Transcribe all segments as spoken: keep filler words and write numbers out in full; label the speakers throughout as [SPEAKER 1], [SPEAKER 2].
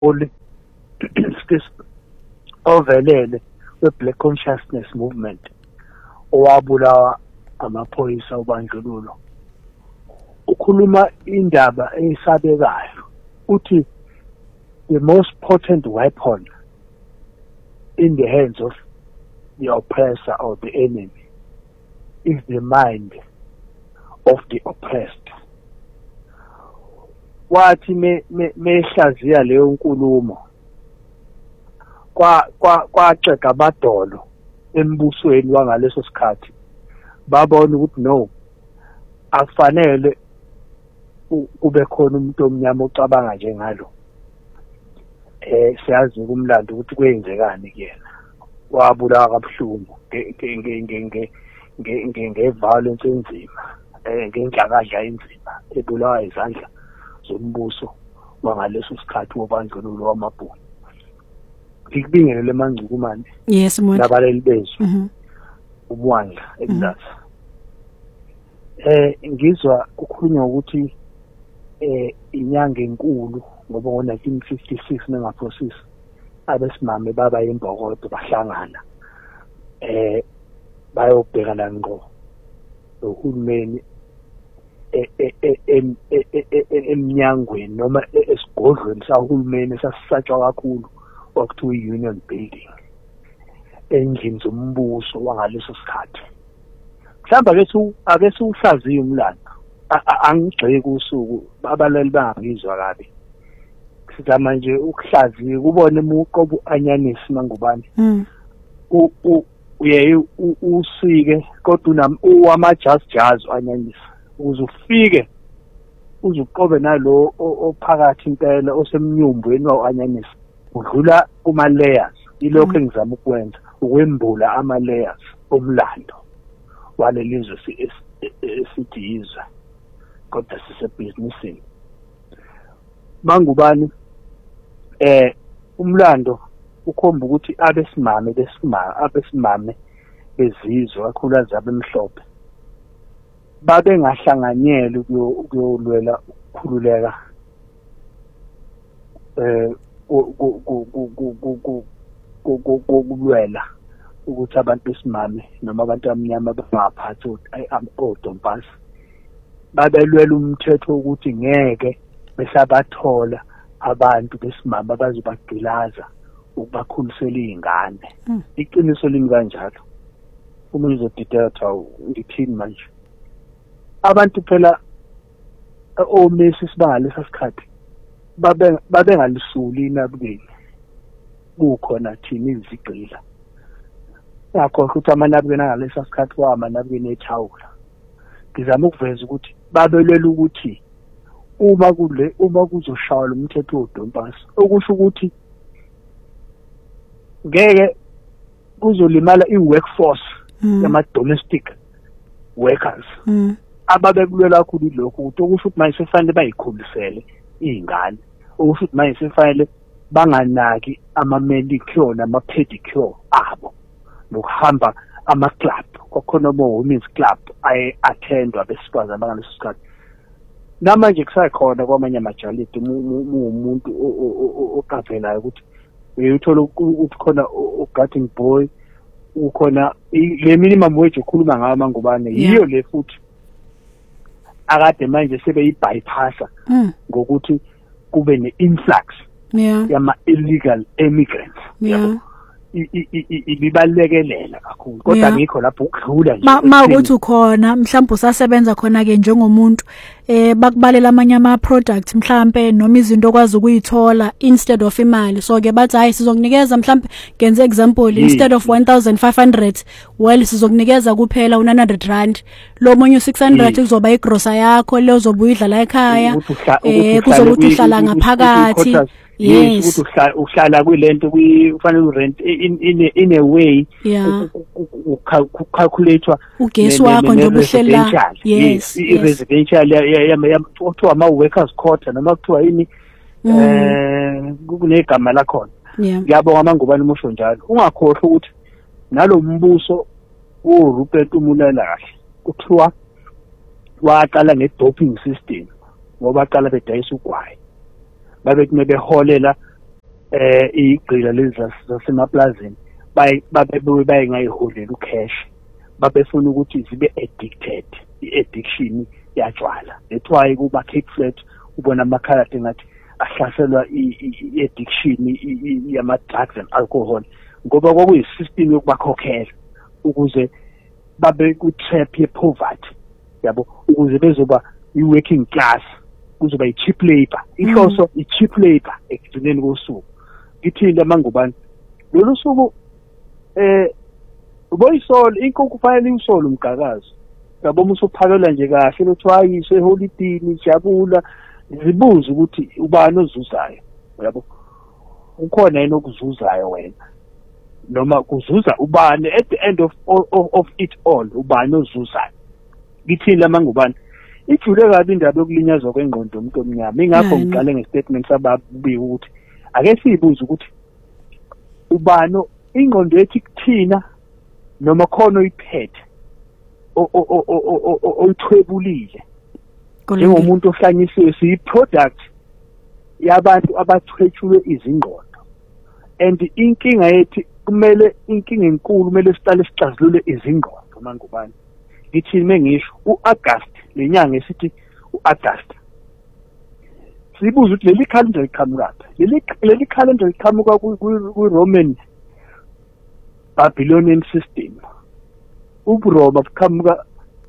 [SPEAKER 1] ovelele we-Black Consciousness Movement owabulawa amaphoyisa obandlululo ukhuluma indaba eyisabekayo uthi the most potent weapon in the hands of the oppressor or the enemy is the mind of the oppressed. Wathi me mehlaziya leyo nkulumo kwa kwa kwaceka abadolo embusweni wangaleso sikhathi babona ukuthi no akufanele kube khona umuntu omnyama ocabanga njengalo. Eh siyazi kumlando ukuthi kwenzekani kuyena wabulawa kabuhlungu nge nge nge ngeviolence enzima eh ngenhlakadla enzima ebulawa izandla zombuso wangaleso sikhathi wobandlululo wamabhunu. Ngikubingelele eMangcukumane.
[SPEAKER 2] Yes manje.
[SPEAKER 1] Nabaleli bezwe.
[SPEAKER 2] Mhm.
[SPEAKER 1] Umwandla eMlazi. Eh ngizwa kukhulunywa ukuthi eh inyanga enkulu ngoba ngo nineteen fifty-six nengaphosisi abesimame baba imbokodo bahlangana eh bayobhekana ngqo nohulumeni eminyangweni noma esigodlweni sahulumeni sasisatshwa kakhulu okuthiwa i-Union Building endlini zombuso wangaleso sikhathi. Mhlawumbe ake su ake siuhlaziye umlando angigxeki usuku abalali bangabizwa kabi sizama nje ukuhlaziya kubone umuqobo anyanisi mangubani u uye usike kodwa unam uwama jazz jazz anyanisi uzufike uzuqobe nalo ophakathi impela osemnyumbweni waanyanisi udlula kuma layers ilokho engizama ukwenza ukwembula ama layers omlando walelizwe esithizwe kodwa sise businessini mangubani eh umlando ukhomba ukuthi abesimame besimame abesimame bezizwe kakhulu zabemhlophe babe ngahlanganyela ukuyolwela ukukhululeka eh ukulwela ukuthi abantu besimame noma abantu abamnyama bangaphathi odompasi babelwela umthetho ukuthi ngeke besabathola abantu besimama abazobagqilaza ukubakhulisela izingane. Iqiniso limi kanjalo uma uzodidetha ngithini manje abantu phela omesi sibangalesa sikhathi babe babengalisuli inabukeni kukhona thina izigqila yakho ukuthi amanabukeni ngalesa sikhathi wa amanabukeni ethawula. Ngizama ukuveza ukuthi babelwela ukuthi uma kule uma kuzoshawula umthetho wodompasi okusho ukuthi ngeke kuzolimala i-workforce yama domestic workers ababekulwela kakhulu lokho ukuthi okusho ukuthi manje sefanele bayikholisele izingane okusho ukuthi manje sefanele banganaki ama manicure nama pedicure abo nokuhamba ama club kokhona abo women's club ay attendwa besifazana bangaleso sikhathi namanje kusakhona kwamanye amajalidi umuntu okavelayo ukuthi uyithola ukuthi khona uguarding boy ukhona le minimum wage okhuluma ngayo mangubane yiyo le futhi akade manje sebeyi bypassa ngokuthi kube ne-influx yama illegal immigrants
[SPEAKER 2] yeah
[SPEAKER 1] ibibalekelela kakhulu kodwa ngikho lapho ukudlula nje
[SPEAKER 2] ma ukuthi ukhona mhlawumbe usasebenza khona ke njengomuntu eh bakubalela amanye ama products mhlawumbe noma izinto okwazi ukuyithola instead of imali so ke bathi hayi sizokunikeza mhlawumbe ngenze example instead of one thousand five hundred well sizokunikeza kuphela u nine hundred rand lo monyo six hundred kuzoba igrosa yakho leyo uzobuyidla la ekhaya eh kuzokuthi uhlala ngaphakathi yes
[SPEAKER 1] ukuthi uhlala kulento kufanele urent in in a way ucalculatewa
[SPEAKER 2] ugesi wakho nje obuhlela
[SPEAKER 1] yes i-residential yama ama workers quarter noma kuthiwa yini eh kunegama lakhona ngiyabonga amangubani umusho njalo ungakhohlwa ukuthi nalombuso uRupert Umulala kahle kuthiwa waqala nge-doping system ngoba aqala bedayisa ugwayi babethi beholela eh igqila lezi zasemaplazini baye babe bayingayiholela ucash babefuna ukuthi zibe addicted i-addiction yatshwala that's why kuba Cape Flat ubona amakhaladi ngathi ahlaselwa i-addiction yama drugs and alcohol ngoba kwakuyisystem yokubakhokhela ukuze babe ku trap ye poverty yabo ukuze bezoba i working class kuzoba i cheap labor ihloso i cheap labor ekugcineni kosuku ngithini mangubani lolu suku eh boyisol inkukhu kufanele usole umgqakazo yabo musuphakelwa nje kahle lothi wayiswe holiday ijabula zibuza ukuthi ubani ozuzayo yabo ukhona yena okuzuzayo wena noma kuzuza ubani at the end of of, of it all ubani ozuzayo ngithini lamangubani ijule kabi indaba yokulinyazwa kwengqondo umuntu omnyama ingakho ngiqale ngestatement sababi ukuthi ake sibuze ukuthi ubani ingqondo yethi kuthina noma khona oyiphethe oyithwebulile njengomuntu ohlanyisiwe siyi product yabantu abathwetshulwe izingqondo and inkinga yethi kumele inkinga enkulu kumele siqale sixazulule izingqondo mangubani ngithi mengisho uAugust lenyanga esithi uAugust sibuza ukuthi leli calendar liqhamuka leli leli calendar liqhamuka ku-Roman Babylonian system uBroma buqhamuka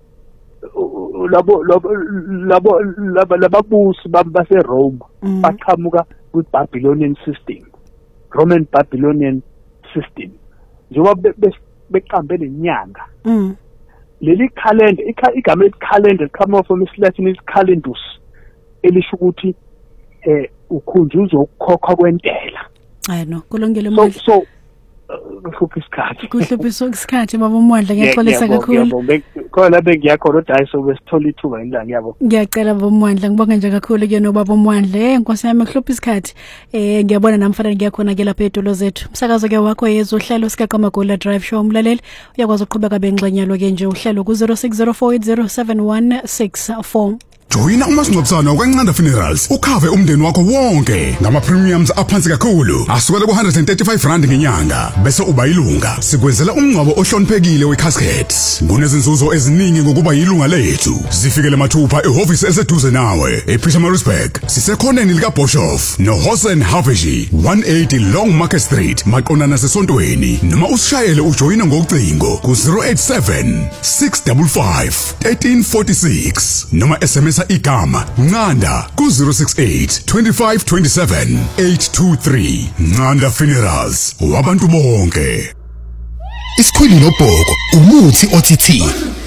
[SPEAKER 1] labo labo labo lababusi baseRome baqhamuka kwi-Babylonian system Roman Babylonian system njengoba beqambe lenyanga leli calendar igama elithi calendar come from isiLatin is calendus elisho ukuthi eh ukhunjuzo ukukhokhwa kwentela
[SPEAKER 2] hayi no kulungile
[SPEAKER 1] so so kuhlupha isikhathi
[SPEAKER 2] kuhlupha isikhathi baba uMondla ngiyaxolisa kakhulu
[SPEAKER 1] khona bengiyakho lo dayi so besithola ithuba ngila ngiyabo
[SPEAKER 2] ngiyacela baba uMondla ngibonga nje kakhulu ke no baba uMondla eh nkosi yami kuhlupha isikhathi eh ngiyabona namfana ngiyakhona ke lapha eDolo zethu umsakazo ke wakho yezohlelo sikaQamagola Drive Show umlaleli uyakwazi ukuqhubeka bengxenyalo ke nje uhlelo ku zero six zero four eight zero seven one six four.
[SPEAKER 3] Joyina umasingcwabisane wakwaNqanda Funerals ukhave umndeni wakho wonke ngama premiums aphansi kakhulu asukela ku one hundred thirty-five rand ngenyanga bese uba yilunga sikwenzela umngcwabo ohloniphekile wecasket kunezinzuzo eziningi ngokuba yilunga lethu zifikele mathupha ehofisi eseduze nawe ePietermaritzburg sisekhoneni lika Boshoff no Hosen Haveji one eighty Long Market Street maqondana sesontweni noma usishayele ujoyina ngocingo ku zero eight seven six five five one three four six noma S M S igama Nqanda ku zero six eight two five two seven eight two three. Nqanda Funerals wabantu bonke.
[SPEAKER 4] Isikhwili nobhoko umuthi othithi.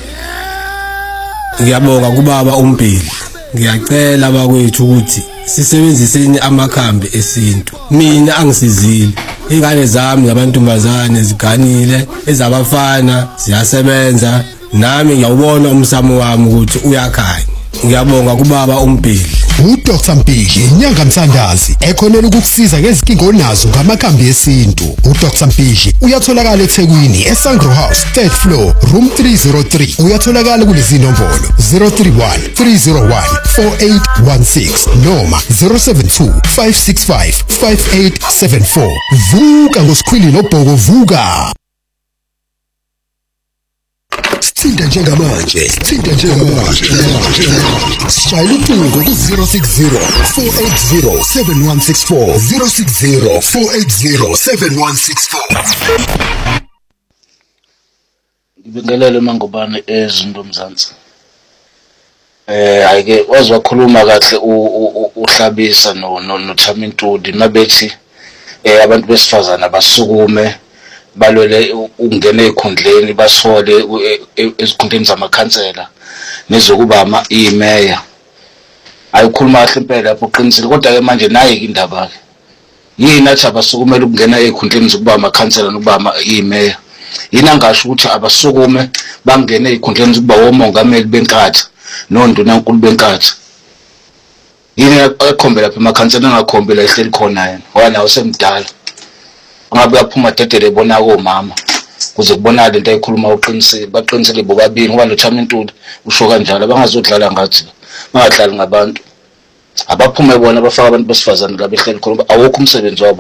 [SPEAKER 5] Ngiyabonga kubaba uMpili. Ngiyacela bakwethu ukuthi sisebenziseni amakhambi esintu. Mina angisizile. Ingane zami zabantumbazane ziganile, ezabafana ziyasebenza. Nami ngiyawubona umsamo wami ukuthi uyakhanya. Ngiyabonga kubaba uMpili.
[SPEAKER 4] uDoctor Mpili inyanga Mthandazi ekhonela ukukusiza ngezinkingo onazo ngamakhambi esintu. uDoctor Mpili uyatholakala eThekwini eSangro House third floor room three oh three. Uyatholakala kulezi nombolo zero three one three zero one four eight one six noma zero seven two five six five five eight seven four. Vuka ngosikhwili nobhoko vuka. Sithinta njengamanje, sithinta njengamanje. Shayela ucingo ku zero six zero four eight zero seven one six four zero six zero four eight zero seven one six four.
[SPEAKER 6] Ngibingelele mangubane ezinto mzansi. Eh ayike wazwakhuluma kahle uhlabisa no no Thamintuli mabethi eh abantu besifazana basukume balwele ungene ekhundleni basole ezikhundleni zamakhansela nezokuba ama imeya ayikhuluma kahle impela lapho uqinisile kodwa ke manje naye indaba ke yini athi abasukumela ukungena ekhundleni zokuba amakhansela nokuba ama imeya yini angasho ukuthi abasukume bangene ekhundleni zokuba womongameli benkatha nonduna nkulu benkatha yini akhombela lapha emakhansela angakhombela ehleli khona yena wala usemdala ngabe yaphuma dedele bona komama kuze kubonakale into ayikhuluma uqinisile baqinisele bobabili ngoba lo Thamintuli usho kanjalo bangazodlala ngathi bangadlali ngabantu abaphume bona bafaka abantu besifazane la behleli khona awukho umsebenzi wabo.